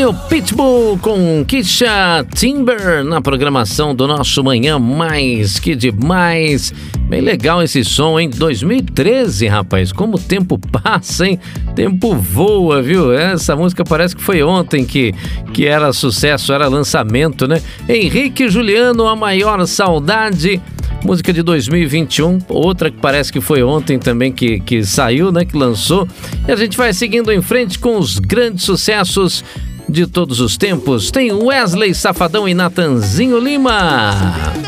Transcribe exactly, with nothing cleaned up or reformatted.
o Pitbull com Kisha Timber na programação do nosso Manhã Mais Que Demais. Bem legal esse som, hein? dois mil e treze, rapaz, como o tempo passa, hein? Tempo voa, viu? Essa música parece que foi ontem que, que era sucesso, era lançamento, né? Henrique e Juliano, A Maior Saudade, música de dois mil e vinte e um, outra que parece que foi ontem também que, que saiu, né? Que lançou. E a gente vai seguindo em frente com os grandes sucessos de todos os tempos. Tem Wesley Safadão e Natanzinho Lima.